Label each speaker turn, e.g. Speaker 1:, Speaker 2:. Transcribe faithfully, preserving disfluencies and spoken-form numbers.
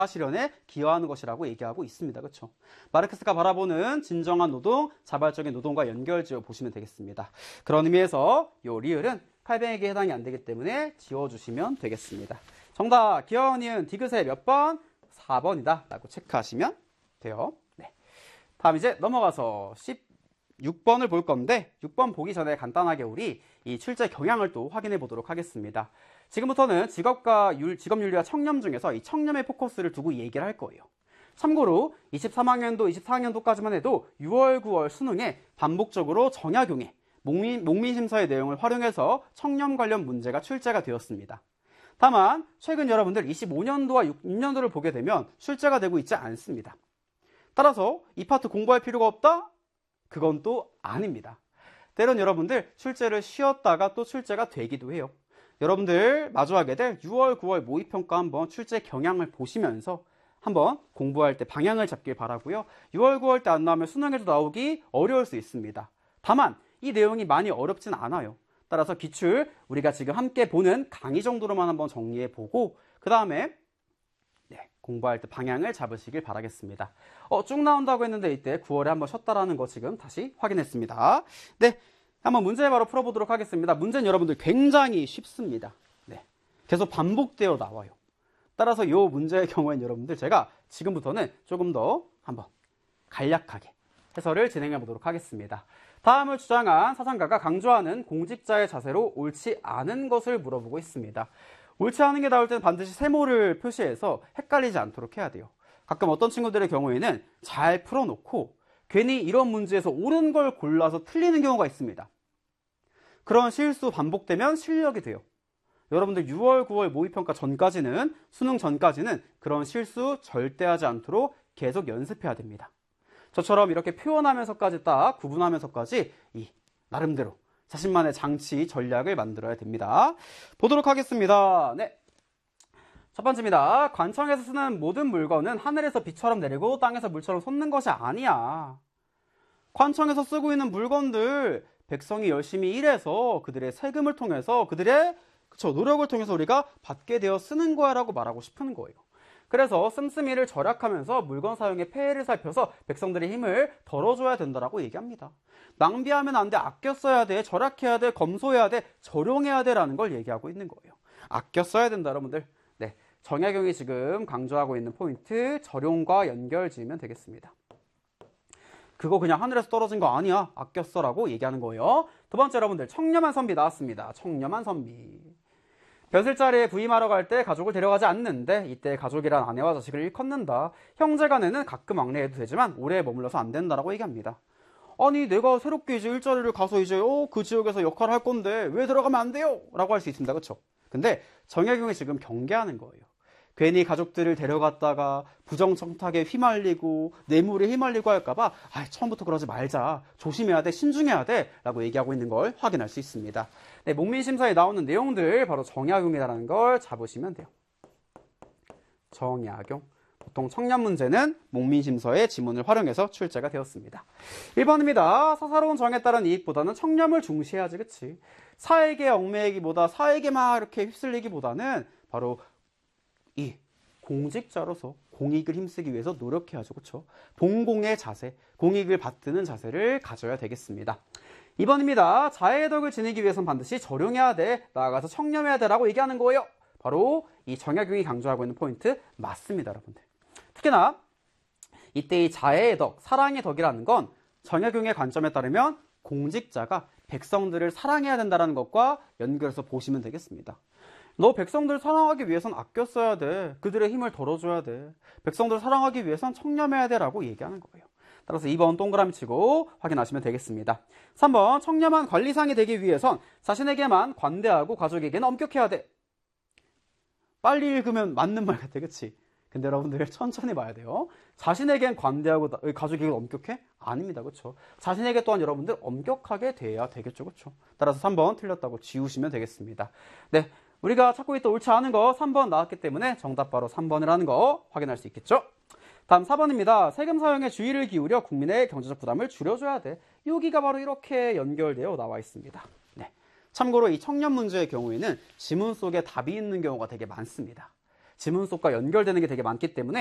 Speaker 1: 실현에 기여하는 것이라고 얘기하고 있습니다. 그렇죠? 마르크스가 바라보는 진정한 노동, 자발적인 노동과 연결지어 보시면 되겠습니다. 그런 의미에서 요 리을은 칼뱅에게 해당이 안 되기 때문에 지워주시면 되겠습니다. 정답 기억, 니은, 디귿의 몇 번? 사 번이다 라고 체크하시면 돼요. 네. 다음 이제 넘어가서 십육 번을 볼 건데 육 번 보기 전에 간단하게 우리 이 출제 경향을 또 확인해 보도록 하겠습니다. 지금부터는 직업과 율, 직업윤리와 청렴 중에서 이 청렴의 포커스를 두고 얘기를 할 거예요. 참고로 이십삼 학년도, 이십사 학년도까지만 해도 유월, 구월 수능에 반복적으로 정약용의 목민, 목민심서의 내용을 활용해서 청렴 관련 문제가 출제가 되었습니다. 다만 최근 여러분들 이십오 년도와 육 년도를 보게 되면 출제가 되고 있지 않습니다. 따라서 이 파트 공부할 필요가 없다? 그건 또 아닙니다. 때론 여러분들 출제를 쉬었다가 또 출제가 되기도 해요. 여러분들 마주하게 될 유월, 구월 모의평가 한번 출제 경향을 보시면서 한번 공부할 때 방향을 잡길 바라고요. 유월, 구월 때 안 나오면 수능에도 나오기 어려울 수 있습니다. 다만 이 내용이 많이 어렵진 않아요. 따라서 기출 우리가 지금 함께 보는 강의 정도로만 한번 정리해보고 그 다음에 네, 공부할 때 방향을 잡으시길 바라겠습니다. 어, 쭉 나온다고 했는데 이때 구월에 한번 쉬었다라는 거 지금 다시 확인했습니다. 네, 한번 문제 바로 풀어보도록 하겠습니다. 문제는 여러분들 굉장히 쉽습니다. 네, 계속 반복되어 나와요. 따라서 이 문제의 경우에는 여러분들 제가 지금부터는 조금 더 한번 간략하게 해설을 진행해 보도록 하겠습니다. 다음을 주장한 사상가가 강조하는 공직자의 자세로 옳지 않은 것을 물어보고 있습니다. 옳지 않은 게 나올 때는 반드시 세모를 표시해서 헷갈리지 않도록 해야 돼요. 가끔 어떤 친구들의 경우에는 잘 풀어놓고 괜히 이런 문제에서 옳은 걸 골라서 틀리는 경우가 있습니다. 그런 실수 반복되면 실력이 돼요. 여러분들 유월, 구월 모의평가 전까지는, 수능 전까지는 그런 실수 절대 하지 않도록 계속 연습해야 됩니다. 저처럼 이렇게 표현하면서까지 딱 구분하면서까지 이 나름대로 자신만의 장치, 전략을 만들어야 됩니다. 보도록 하겠습니다. 네. 첫 번째입니다. 관청에서 쓰는 모든 물건은 하늘에서 비처럼 내리고 땅에서 물처럼 솟는 것이 아니야. 관청에서 쓰고 있는 물건들, 백성이 열심히 일해서 그들의 세금을 통해서 그들의 그쵸, 노력을 통해서 우리가 받게 되어 쓰는 거야 라고 말하고 싶은 거예요. 그래서 씀씀이를 절약하면서 물건 사용의 폐해를 살펴서 백성들의 힘을 덜어줘야 된다라고 얘기합니다. 낭비하면 안 돼, 아껴 써야 돼, 절약해야 돼, 검소해야 돼, 절용해야 돼라는 걸 얘기하고 있는 거예요. 아껴 써야 된다, 여러분들. 네, 정약용이 지금 강조하고 있는 포인트, 절용과 연결 지으면 되겠습니다. 그거 그냥 하늘에서 떨어진 거 아니야, 아껴 써라고 얘기하는 거예요. 두 번째 여러분들, 청렴한 선비 나왔습니다. 청렴한 선비. 벼슬자리에 부임하러 갈 때 가족을 데려가지 않는데 이때 가족이란 아내와 자식을 일컫는다. 형제간에는 가끔 왕래해도 되지만 오래 머물러서 안 된다라고 얘기합니다. 아니 내가 새롭게 이제 일자리를 가서 이제 어, 그 지역에서 역할을 할 건데 왜 들어가면 안 돼요? 라고 할 수 있습니다. 그렇죠? 근데 정약용이 지금 경계하는 거예요. 괜히 가족들을 데려갔다가 부정청탁에 휘말리고 뇌물에 휘말리고 할까봐 아, 처음부터 그러지 말자, 조심해야 돼, 신중해야 돼 라고 얘기하고 있는 걸 확인할 수 있습니다. 네, 목민심서에 나오는 내용들 바로 정약용이라는 걸 잡으시면 돼요. 정약용. 보통 청년 문제는 목민심서의 지문을 활용해서 출제가 되었습니다. 일 번입니다. 사사로운 정에 따른 이익보다는 청렴을 중시해야지. 그치? 사에게 얽매이기보다 사에게 막 이렇게 휩쓸리기보다는 바로 이 공직자로서 공익을 힘쓰기 위해서 노력해야죠. 그렇죠? 봉공의 자세, 공익을 받드는 자세를 가져야 되겠습니다. 이 번입니다. 자애의 덕을 지니기 위해서는 반드시 절용해야 돼, 나아가서 청렴해야 돼 라고 얘기하는 거예요. 바로 이 정약용이 강조하고 있는 포인트 맞습니다. 여러분들. 특히나 이때 이 자애의 덕, 사랑의 덕이라는 건 정약용의 관점에 따르면 공직자가 백성들을 사랑해야 된다는 것과 연결해서 보시면 되겠습니다. 너 백성들 사랑하기 위해선 아껴 써야 돼. 그들의 힘을 덜어줘야 돼. 백성들 사랑하기 위해선 청렴해야 돼 라고 얘기하는 거예요. 따라서 이 번 동그라미 치고 확인하시면 되겠습니다. 삼 번 청렴한 관리상이 되기 위해선 자신에게만 관대하고 가족에게는 엄격해야 돼. 빨리 읽으면 맞는 말 같아. 그치? 근데 여러분들 천천히 봐야 돼요. 자신에겐 관대하고 가족에게는 엄격해? 아닙니다. 그렇죠? 자신에게 또한 여러분들 엄격하게 돼야 되겠죠. 그렇죠? 따라서 삼 번 틀렸다고 지우시면 되겠습니다. 네, 우리가 찾고 있던 옳지 않은 거 삼 번 나왔기 때문에 정답 바로 삼 번이라는 거 확인할 수 있겠죠? 다음 사 번입니다. 세금 사용에 주의를 기울여 국민의 경제적 부담을 줄여줘야 돼. 여기가 바로 이렇게 연결되어 나와 있습니다. 네. 참고로 이 청년 문제의 경우에는 지문 속에 답이 있는 경우가 되게 많습니다. 지문 속과 연결되는 게 되게 많기 때문에